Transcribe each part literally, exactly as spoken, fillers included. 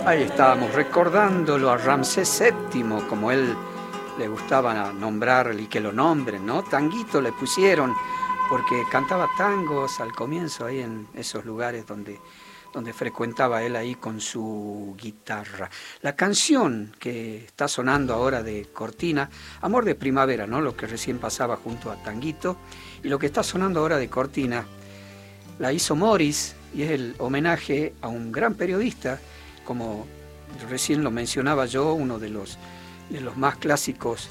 Ahí estábamos recordándolo a Ramsés séptimo, como él le gustaba nombrarle y que lo nombren, ¿no? Tanguito le pusieron, porque cantaba tangos al comienzo ahí en esos lugares donde, donde frecuentaba él ahí con su guitarra. La canción que está sonando ahora de cortina, Amor de Primavera, ¿no? Lo que recién pasaba junto a Tanguito, y lo que está sonando ahora de cortina, la hizo Morris, y es el homenaje a un gran periodista, como recién lo mencionaba yo, uno de los, de los más clásicos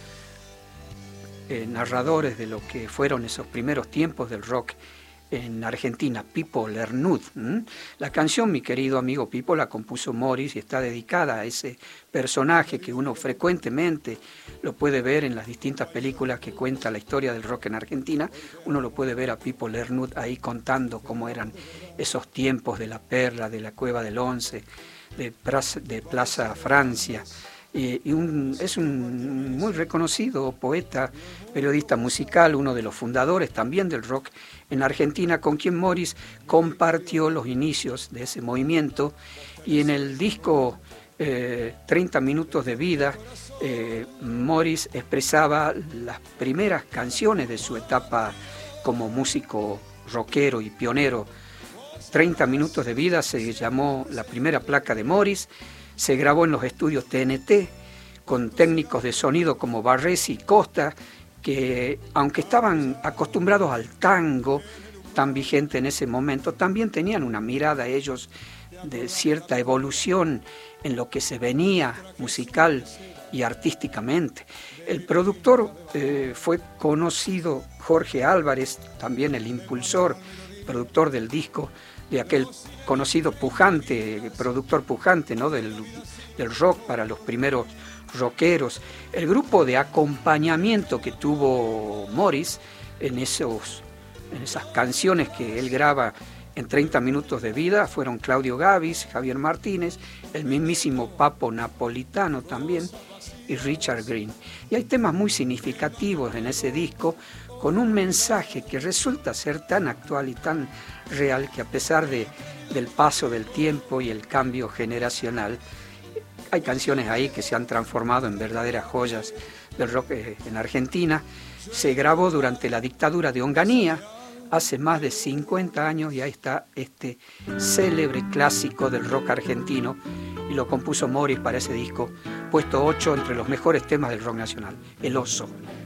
eh, narradores de lo que fueron esos primeros tiempos del rock en Argentina, Pipo Lernud. ¿Mm? La canción, mi querido amigo Pipo, la compuso Morris y está dedicada a ese personaje que uno frecuentemente lo puede ver en las distintas películas que cuenta la historia del rock en Argentina. Uno lo puede ver a Pipo Lernud ahí contando cómo eran esos tiempos de La Perla, de la Cueva del Once, de Plaza, de Plaza Francia. Y, y un, es un muy reconocido poeta, periodista musical, uno de los fundadores también del rock en Argentina, con quien Morris compartió los inicios de ese movimiento. Y en el disco eh, treinta minutos de vida, eh, Morris expresaba las primeras canciones de su etapa como músico rockero y pionero. treinta minutos de vida se llamó la primera placa de Morris, se grabó en los estudios T N T con técnicos de sonido como Barresi y Costa, que aunque estaban acostumbrados al tango tan vigente en ese momento, también tenían una mirada ellos de cierta evolución en lo que se venía musical y artísticamente. El productor eh, fue conocido Jorge Álvarez, también el impulsor, productor del disco, de aquel conocido pujante, productor pujante, ¿no? del, del rock para los primeros rockeros. El grupo de acompañamiento que tuvo Morris en, esos, en esas canciones que él graba en treinta minutos de vida fueron Claudio Gavis, Javier Martínez, el mismísimo Papo Napolitano también y Richard Green. Y hay temas muy significativos en ese disco con un mensaje que resulta ser tan actual y tan real que a pesar de, del paso del tiempo y el cambio generacional, hay canciones ahí que se han transformado en verdaderas joyas del rock en Argentina. Se grabó durante la dictadura de Onganía, hace más de cincuenta años, y ahí está este célebre clásico del rock argentino, y lo compuso Morris para ese disco, puesto ocho entre los mejores temas del rock nacional, El Oso.